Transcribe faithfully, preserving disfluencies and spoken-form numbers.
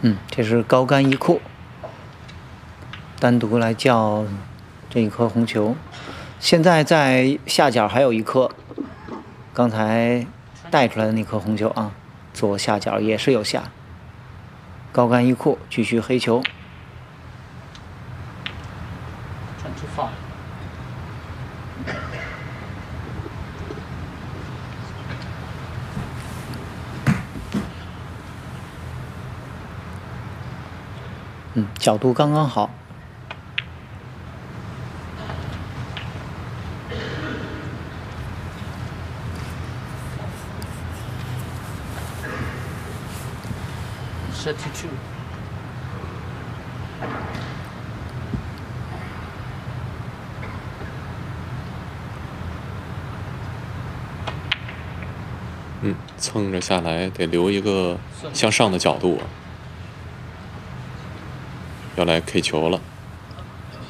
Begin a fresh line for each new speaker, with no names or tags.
嗯，这是高杆一库，单独来叫这一颗红球。现在在下角还有一颗，刚才带出来的那颗红球啊，左下角也是有下。高杆一库，继续黑球。
转出放。
嗯，角度刚刚好。
thirty-two。
嗯，蹭着下来得留一个向上的角度，要来 K 球了。